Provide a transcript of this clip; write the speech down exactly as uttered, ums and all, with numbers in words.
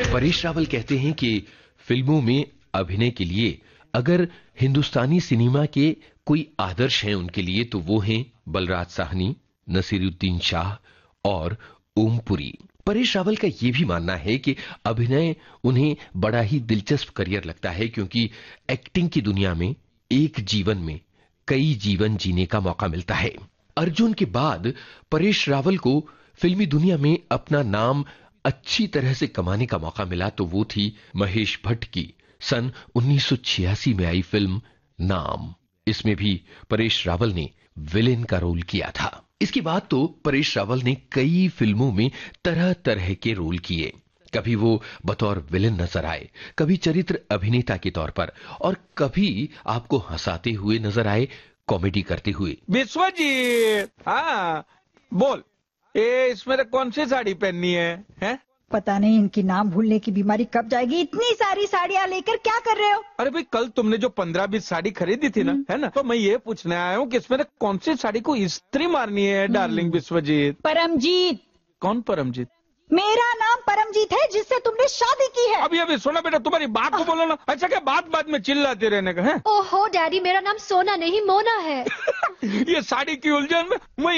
परेश रावल कहते हैं कि फिल्मों में अभिनय के लिए अगर हिंदुस्तानी सिनेमा के कोई आदर्श हैं उनके लिए तो वो हैं बलराज साहनी, नसीरुद्दीन शाह और ओमपुरी। परेश रावल का यह भी मानना है कि अभिनय उन्हें बड़ा ही दिलचस्प करियर लगता है क्योंकि एक्टिंग की दुनिया में एक जीवन में कई जीवन जीने का मौका मिलता है। अर्जुन के बाद परेश रावल को फिल्मी दुनिया में अपना नाम अच्छी तरह से कमाने का मौका मिला तो वो थी महेश भट्ट की सन उन्नीस सौ छियासी में आई फिल्म नाम। इसमें भी परेश रावल ने विलेन का रोल किया था। इसके बाद तो परेश रावल ने कई फिल्मों में तरह तरह के रोल किए। कभी वो बतौर विलेन नजर आए, कभी चरित्र अभिनेता के तौर पर और कभी आपको हंसाते हुए नजर आए, कॉमेडी करते हुए। विश्वजीत, हाँ बोल, ए इसमें कौन सी साड़ी पहननी है, हैं? पता नहीं इनकी नाम भूलने की बीमारी कब जाएगी। इतनी सारी साड़ियाँ लेकर क्या कर रहे हो? अरे भाई कल तुमने जो पंद्रह बीस साड़ी खरीदी थी ना, है ना, तो मैं ये पूछने आया हूँ कि इसमें कौन सी साड़ी को इस्त्री मारनी है डार्लिंग विश्वजीत। परमजीत। कौन परमजीत? मेरा नाम परमजीत है जिससे तुमने शादी की है। अभी अभी सुना बेटा, तुम्हारी बात को बोलो ना, अच्छा क्या बात बात में चिल्लाते रहने का है? ओहो डैडी, मेरा नाम सोना नहीं मोना है। ये साड़ी की उलझन में मैं